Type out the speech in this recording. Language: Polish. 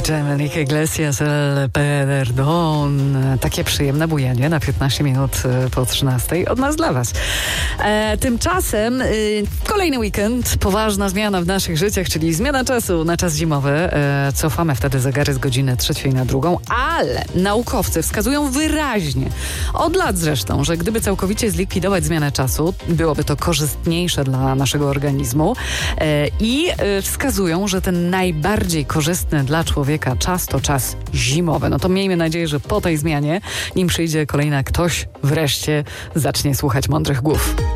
Jam, Enrique Iglesias, El Perdón. Takie przyjemne bujanie na 15 minut po 13 od nas dla was. Tymczasem kolejny weekend, poważna zmiana w naszych życiach, czyli zmiana czasu na czas zimowy. Cofamy wtedy zegary z godziny 3 na 2, ale naukowcy wskazują wyraźnie, od lat zresztą, że gdyby całkowicie zlikwidować zmianę czasu, byłoby to korzystniejsze dla naszego organizmu i wskazują, że ten najbardziej korzystny dla człowieka czas to czas zimowy. No to miejmy nadzieję, że po tej zmianie, nim przyjdzie kolejna, ktoś wreszcie zacznie słuchać mądrych głów.